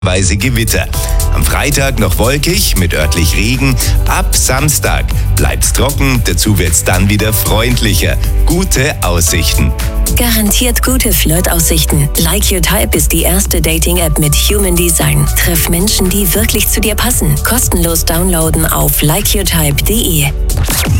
Weise Gewitter. Am Freitag noch wolkig mit örtlich Regen. Ab Samstag bleibt's trocken, dazu wird's dann wieder freundlicher. Gute Aussichten. Garantiert gute Flirtaussichten. Like Your Type ist die erste Dating-App mit Human Design. Treff Menschen, die wirklich zu dir passen. Kostenlos downloaden auf likeyourtype.de.